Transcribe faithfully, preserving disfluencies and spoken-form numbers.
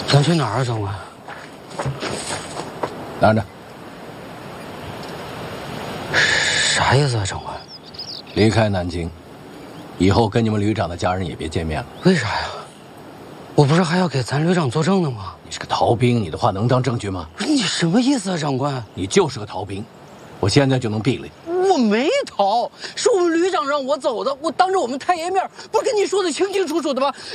咱去哪儿啊，长官？ 拿着。 啥意思啊，长官？ 离开南京，以后跟你们旅长的家人也别见面了。 为啥呀？我不是还要给咱旅长作证呢吗？ 你是个逃兵，你的话能当证据吗？ 不是你什么意思啊，长官？ 你就是个逃兵，我现在就能毙了你。 我没逃，是我们旅长让我走的。我当着我们太爷面，不是跟你说的清清楚楚的吗？